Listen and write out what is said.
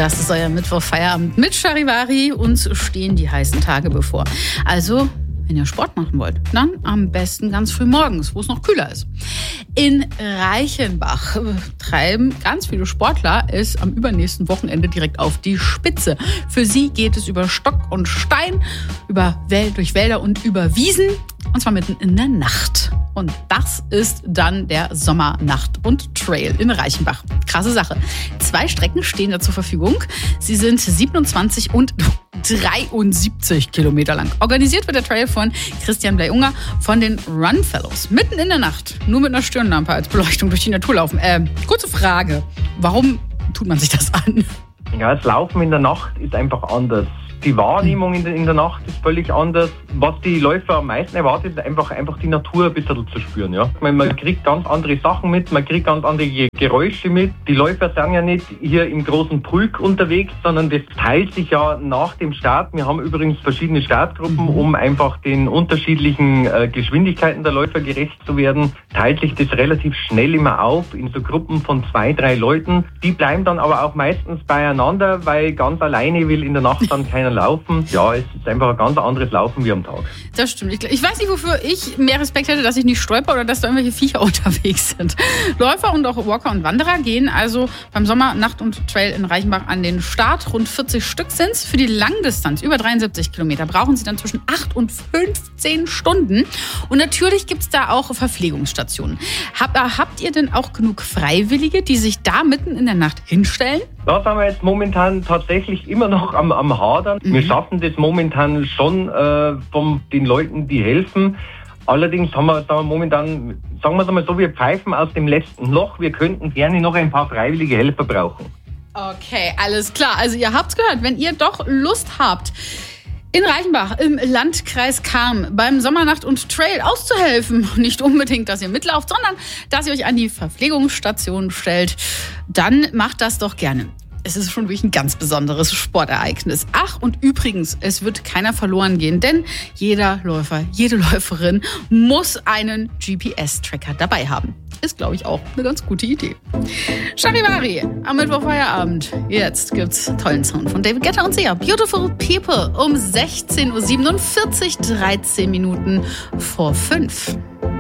Das ist euer Mittwochfeierabend mit Charivari. Uns stehen die heißen Tage bevor. Also, wenn ihr Sport machen wollt, dann am besten ganz früh morgens, wo es noch kühler ist. In Reichenbach treiben ganz viele Sportler es am übernächsten Wochenende direkt auf die Spitze. Für sie geht es über Stock und Stein, durch Wälder und über Wiesen. Und zwar mitten in der Nacht. Und das ist dann der Sommernacht- und Trail in Reichenbach. Krasse Sache. 2 Strecken stehen da zur Verfügung. Sie sind 27 und 73 Kilometer lang. Organisiert wird der Trail von Christian Bley-Unger von den Run Fellows. Mitten in der Nacht, nur mit einer Stirnlampe als Beleuchtung durch die Natur laufen. Kurze Frage, warum tut man sich das an? Ja, das Laufen in der Nacht ist einfach anders. Die Wahrnehmung in der Nacht ist völlig anders. Was die Läufer am meisten erwartet, ist einfach die Natur ein bisschen zu spüren. Ja? Man kriegt ganz andere Sachen mit, man kriegt ganz andere Geräusche mit. Die Läufer sind ja nicht hier im großen Pulk unterwegs, sondern das teilt sich ja nach dem Start. Wir haben übrigens verschiedene Startgruppen, um einfach den unterschiedlichen Geschwindigkeiten der Läufer gerecht zu werden. Teilt sich das relativ schnell immer auf in so Gruppen von 2, 3 Leuten. Die bleiben dann aber auch meistens beieinander, weil ganz alleine will in der Nacht dann keiner laufen. Ja, es ist einfach ein ganz anderes Laufen wie am Tag. Das stimmt. Ich weiß nicht, wofür ich mehr Respekt hätte, dass ich nicht stolper oder dass da irgendwelche Viecher unterwegs sind. Läufer und auch Walker und Wanderer gehen also beim Sommer, Nacht und Trail in Reichenbach an den Start. Rund 40 Stück sind es. Für die Langdistanz, über 73 Kilometer, brauchen sie dann zwischen 8 und 15 Stunden. Und natürlich gibt es da auch Verpflegungsstationen. Habt ihr denn auch genug Freiwillige, die sich da mitten in der Nacht hinstellen? Da sind wir jetzt momentan tatsächlich immer noch am Hadern. Wir schaffen das momentan schon von den Leuten, die helfen. Allerdings haben wir momentan, sagen wir es mal so, wir pfeifen aus dem letzten Loch. Wir könnten gerne noch ein paar freiwillige Helfer brauchen. Okay, alles klar. Also ihr habt's gehört, wenn ihr doch Lust habt, in Reichenbach im Landkreis Cham beim Sommernacht und Trail auszuhelfen. Nicht unbedingt, dass ihr mitlauft, sondern dass ihr euch an die Verpflegungsstation stellt. Dann macht das doch gerne. Es ist schon wirklich ein ganz besonderes Sportereignis. Ach, und übrigens, es wird keiner verloren gehen, denn jeder Läufer, jede Läuferin muss einen GPS-Tracker dabei haben. Ist, glaube ich, auch eine ganz gute Idee. Charivari am Mittwochfeierabend. Jetzt gibt's tollen Sound von David Guetta und Sia. Beautiful People um 16.47 Uhr, 13 Minuten vor 5.